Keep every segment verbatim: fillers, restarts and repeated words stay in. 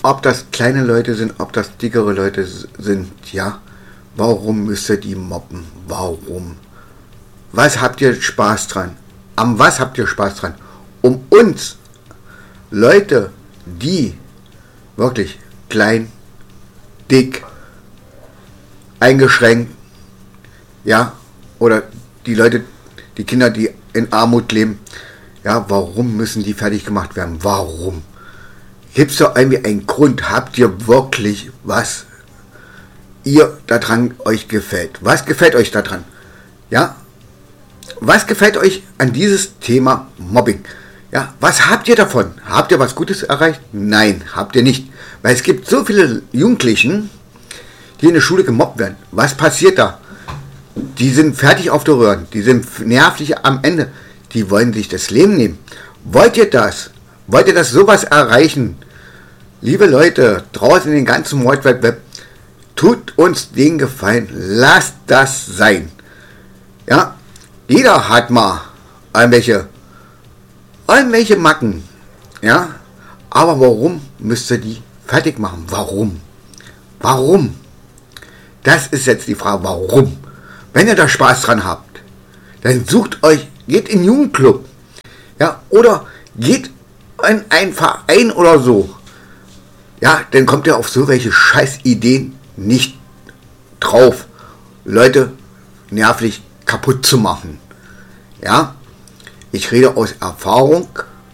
ob das kleine Leute sind, ob das dickere Leute sind, ja, warum müsst ihr die mobben? Warum? Was habt ihr Spaß dran? Am was habt ihr Spaß dran? Um uns, Leute, die wirklich klein, dick, eingeschränkt, ja, oder die Leute, die Kinder, die in Armut leben, ja, warum müssen die fertig gemacht werden? Warum? Gibt es doch irgendwie einen Grund? Habt ihr wirklich was ihr daran euch gefällt? Was gefällt euch daran? Ja? Was gefällt euch an dieses Thema Mobbing? Ja, was habt ihr davon? Habt ihr was Gutes erreicht? Nein, habt ihr nicht. Weil es gibt so viele Jugendlichen, die in der Schule gemobbt werden. Was passiert da? Die sind fertig auf der Röhre. Die sind nervlich am Ende. Die wollen sich das Leben nehmen. Wollt ihr das? Wollt ihr das sowas erreichen? Liebe Leute, draußen in den ganzen World Wide Web, tut uns den Gefallen. Lasst das sein. Ja, jeder hat mal irgendwelche, irgendwelche Macken. Ja, aber warum müsst ihr die fertig machen? Warum? Warum? Das ist jetzt die Frage, warum? Wenn ihr da Spaß dran habt, dann sucht euch, geht in den Jugendclub, ja, oder geht in einen Verein oder so. Ja, dann kommt ihr auf so welche Scheißideen nicht drauf, Leute nervlich kaputt zu machen. Ja, ich rede aus Erfahrung.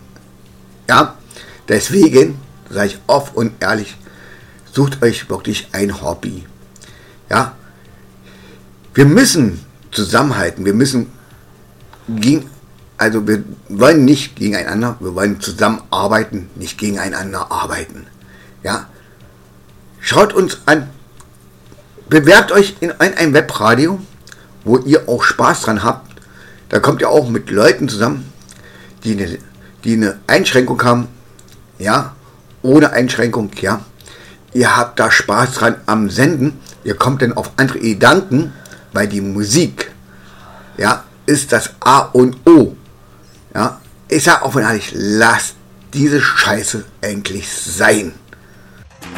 Ja, deswegen sage ich offen und ehrlich, sucht euch wirklich ein Hobby. Ja, wir müssen zusammenhalten, wir müssen gegen, also wir wollen nicht gegeneinander, wir wollen zusammenarbeiten, nicht gegeneinander arbeiten. Ja, schaut uns an, bewerbt euch in ein Webradio, wo ihr auch Spaß dran habt. Da kommt ihr auch mit Leuten zusammen, die eine, die eine Einschränkung haben, ja, ohne Einschränkung, ja. Ihr habt da Spaß dran am Senden, ihr kommt dann auf andere Gedanken, weil die Musik, ja, ist das A und O. Ja, ich sag offen und ehrlich, lasst diese Scheiße endlich sein.